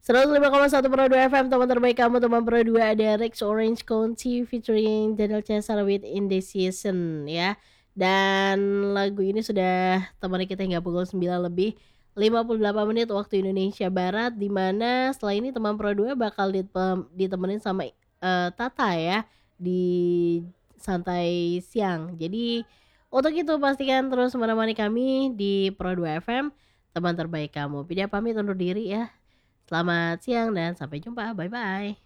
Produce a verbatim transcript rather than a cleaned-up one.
seratus lima koma satu Pro dua F M, teman terbaik kamu, teman Pro dua. Ada Rex Orange County featuring Daniel Caesar with Indecision ya. Dan lagu ini sudah temani kita hingga pukul sembilan lebih lima puluh delapan menit waktu Indonesia Barat, di mana setelah ini teman Pro dua bakal ditem- ditemenin sama eh, Tata ya di santai siang. Jadi untuk itu pastikan terus menemani kami di Pro dua F M, teman terbaik kamu. Pindah pamit undur diri ya. Selamat siang dan sampai jumpa. Bye bye.